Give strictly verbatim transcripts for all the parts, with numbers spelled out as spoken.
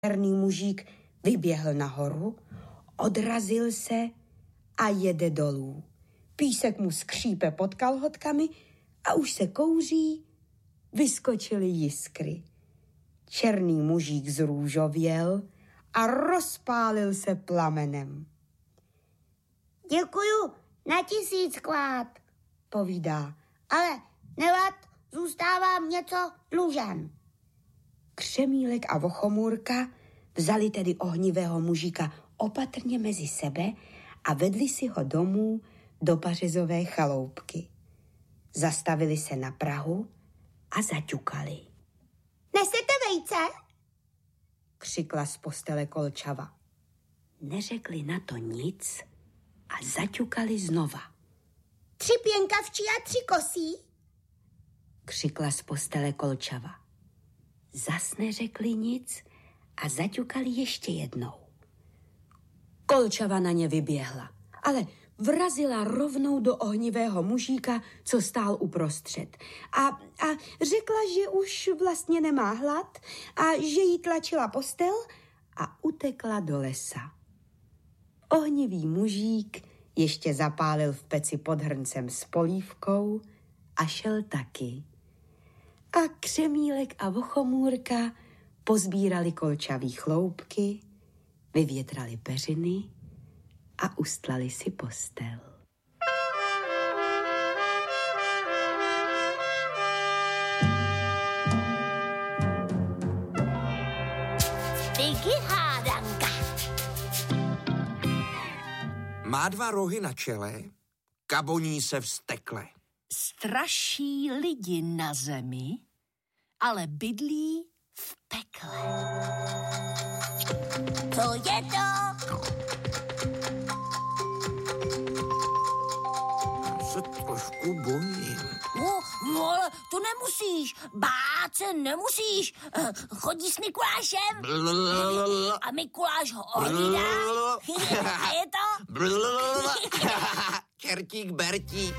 Černý mužík vyběhl nahoru, odrazil se a jede dolů. Písek mu skřípe pod kalhotkami a už se kouří, vyskočily jiskry. Černý mužík zrůžověl a rozpálil se plamenem. Děkuju na tisíckrát, povídá, ale nevad, zůstávám něco dlužen. Křemílek a Vochomůrka vzali tedy ohnivého mužíka opatrně mezi sebe a vedli si ho domů do pařezové chaloupky. Zastavili se na prahu a zaťukali. Nesete vejce? Křikla z postele Kolčava. Neřekli na to nic a zaťukali znova. Tři pěnkavčí a tři kosí? Křikla z postele Kolčava. Zas neřekli nic a zaťukali ještě jednou. Kolčava na ně vyběhla, ale vrazila rovnou do ohnivého mužíka, co stál uprostřed. A, a řekla, že už vlastně nemá hlad a že jí tlačila postel a utekla do lesa. Ohnivý mužík ještě zapálil v peci pod hrncem s polívkou a šel taky. A Křemílek a Vochomůrka pozbírali kolčavý chloupky, vyvětrali peřiny a ustlali si postel. Piggy hádanka. Má dva rohy na čele, kaboní se vztekle. Straší lidi na zemi, ale bydlí v pekle. Co je to? Já se trošku bojím. No, no, ale to nemusíš. Bát se nemusíš. Chodí s Mikulášem a Mikuláš ho ohlídá. A je to? Čertík, bertík.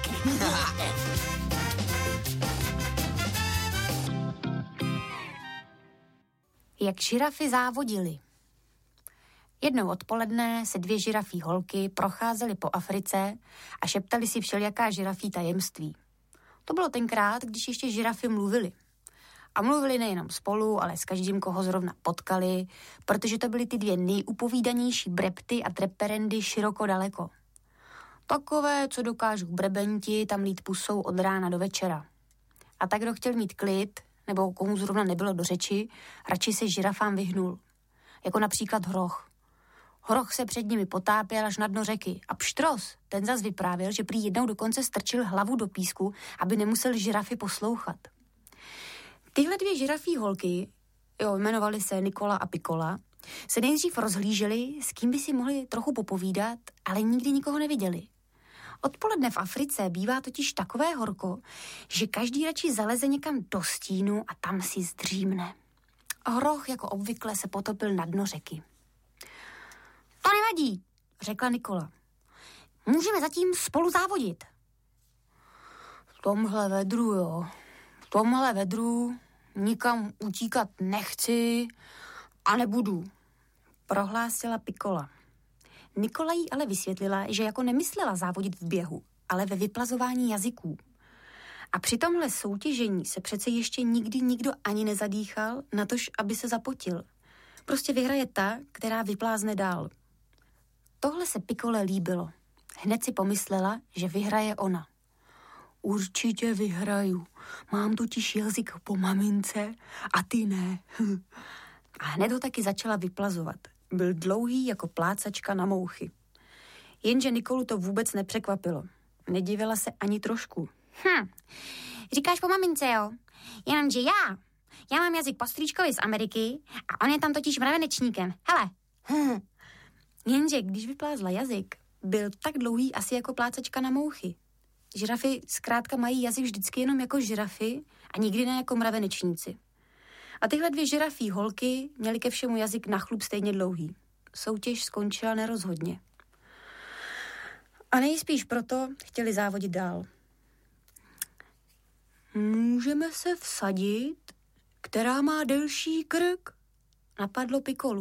Jak žirafy závodily. Jednou odpoledne se dvě žirafí holky procházely po Africe a šeptali si všelijaká žirafí tajemství. To bylo tenkrát, když ještě žirafy mluvily. A mluvili nejenom spolu, ale s každým, koho zrovna potkali, protože to byly ty dvě nejupovídanější brepty a treperendy široko daleko. Takové, co dokážou brebenti tam lít pusou od rána do večera. A tak, kdo chtěl mít klid, nebo komu zrovna nebylo do řeči, radši se žirafám vyhnul. Jako například Hroch. Hroch se před nimi potápěl až na dno řeky a Pštros, ten zas vyprávěl, že prý jednou dokonce strčil hlavu do písku, aby nemusel žirafy poslouchat. Tyhle dvě žirafí holky, jo, jmenovaly se Nikola a Pikola, se nejdřív rozhlíželi, s kým by si mohli trochu popovídat, ale nikdy nikoho neviděli. Odpoledne v Africe bývá totiž takové horko, že každý radši zaleze někam do stínu a tam si zdřímne. Hroch jako obvykle se potopil na dno řeky. To nevadí, řekla Nikola. Můžeme zatím spolu závodit. V tomhle vedru, jo. V tomhle vedru nikam utíkat nechci a nebudu, prohlásila Pikola. Nikola jí ale vysvětlila, že jako nemyslela závodit v běhu, ale ve vyplazování jazyků. A při tomhle soutěžení se přece ještě nikdy nikdo ani nezadýchal, natož aby se zapotil. Prostě vyhraje ta, která vyplázne dál. Tohle se Pikole líbilo. Hned si pomyslela, že vyhraje ona. Určitě vyhraju. Mám totiž jazyk po mamince a ty ne. A hned ho taky začala vyplazovat. Byl dlouhý jako plácačka na mouchy. Jenže Nikolu to vůbec nepřekvapilo. Nedivila se ani trošku. Hm, říkáš po mamince, jo? Jenomže já, já mám jazyk po strýčkovi z Ameriky a on je tam totiž mravenečníkem. Hele. Hm. Jenže když vyplázla jazyk, byl tak dlouhý asi jako plácačka na mouchy. Žirafy zkrátka mají jazyk vždycky jenom jako žirafy a nikdy ne jako mravenečníci. A tyhle dvě žirafí holky měly ke všemu jazyk na chlup stejně dlouhý. Soutěž skončila nerozhodně. A nejspíš proto chtěli závodit dál. Můžeme se vsadit, která má delší krk, napadlo Pikolu.